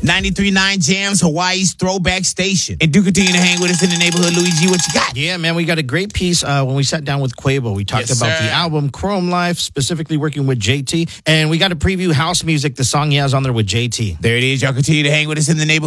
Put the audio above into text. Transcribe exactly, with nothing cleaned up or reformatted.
ninety-three point nine Jams, Hawaii's throwback station. And do continue to hang with us in the neighborhood. Luigi, what you got? Yeah, man, we got a great piece. Uh, when we sat down with Quavo, we talked Yes, about sir. the album Chrome Life, specifically working with J T. And we got to preview House Music, the song he has on there with J T. There it is. Y'all continue to hang with us in the neighborhood.